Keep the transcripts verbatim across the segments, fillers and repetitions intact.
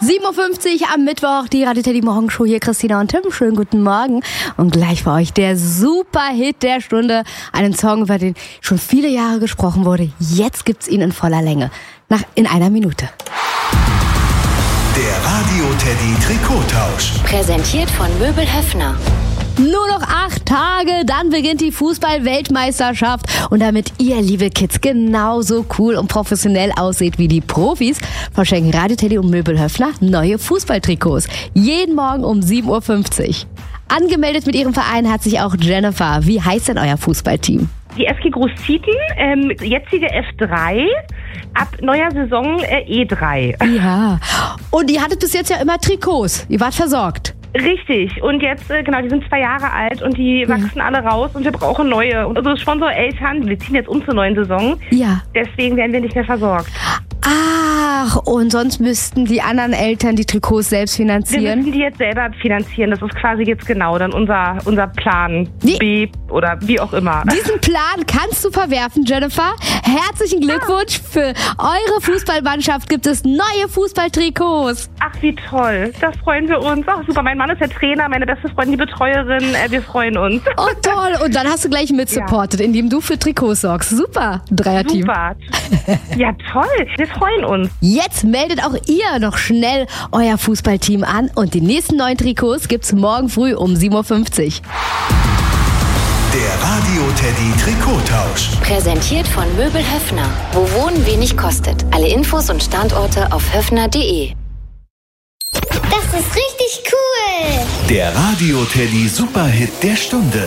sieben Uhr fünfzig am Mittwoch, die Radio Teddy Morgenshow hier, Christina und Tim. Schönen guten Morgen. Und gleich für euch der Superhit der Stunde. Einen Song, über den schon viele Jahre gesprochen wurde. Jetzt gibt's ihn in voller Länge. Nach, in einer Minute. Der Radio Teddy Trikottausch. Präsentiert von Möbel Höffner. Nur noch acht Tage, dann beginnt die Fußball-Weltmeisterschaft. Und damit ihr, liebe Kids, genauso cool und professionell aussieht wie die Profis, verschenken Radio Teddy und Möbel Höffner neue Fußballtrikots. Jeden Morgen um sieben Uhr fünfzig. Angemeldet mit ihrem Verein hat sich auch Jennifer. Wie heißt denn euer Fußballteam? Die F G Großzieten, ähm, jetzige F drei, ab neuer Saison äh, E drei. Ja, und ihr hattet bis jetzt ja immer Trikots. Ihr wart versorgt. Richtig. Und jetzt, äh, genau, die sind zwei Jahre alt und die Ja. wachsen alle raus und wir brauchen neue. Und unsere Sponsoreltern, wir ziehen jetzt um zur neuen Saison. Ja. Deswegen werden wir nicht mehr versorgt. Ach, und sonst müssten die anderen Eltern die Trikots selbst Wir finanzieren? müssen die jetzt selber finanzieren. Das ist quasi jetzt genau dann unser, unser Plan Wie- B oder wie auch immer. Diesen Plan kannst du verwerfen, Jennifer. Herzlichen Glückwunsch. Für eure Fußballmannschaft gibt es neue Fußballtrikots. Ach, wie toll. Das freuen wir uns. Ach, super. Mein Mann ist der Trainer, meine beste Freundin die Betreuerin. Äh, wir freuen uns. Oh, toll. Und dann hast du gleich mitsupportet, indem du für Trikots sorgst. Super, Dreierteam. Super. Ja, toll. Wir freuen uns. Jetzt meldet auch ihr noch schnell euer Fußballteam an. Und die nächsten neuen Trikots gibt's morgen früh um sieben Uhr fünfzig. Der Radio Teddy Trikottausch. Präsentiert von Möbel Höffner. Wo Wohnen wenig kostet. Alle Infos und Standorte auf höffner punkt de. Das ist richtig cool. Der Radio Teddy Superhit der Stunde.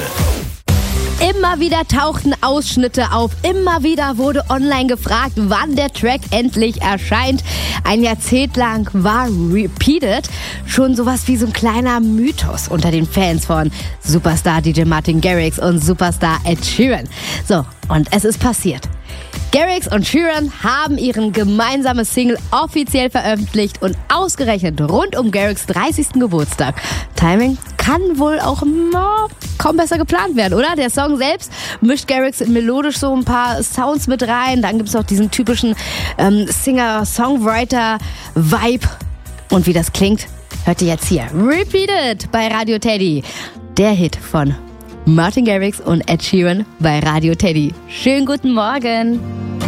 Immer wieder tauchten Ausschnitte auf. Immer wieder wurde online gefragt, wann der Track endlich erscheint. Ein Jahrzehnt lang war Repeated schon sowas wie so ein kleiner Mythos unter den Fans von Superstar D J Martin Garrix und Superstar Ed Sheeran. So, und es ist passiert. Garrix und Sheeran haben ihren gemeinsamen Single offiziell veröffentlicht und ausgerechnet rund um Garrix' dreißigsten Geburtstag. Timing kann wohl auch na, kaum besser geplant werden, oder? Der Song selbst mischt Garrix melodisch so ein paar Sounds mit rein. Dann gibt's auch diesen typischen ähm, Singer-Songwriter-Vibe. Und wie das klingt, hört ihr jetzt hier. Repeated bei Radio Teddy. Der Hit von Martin Garrix und Ed Sheeran bei Radio Teddy. Schönen guten Morgen.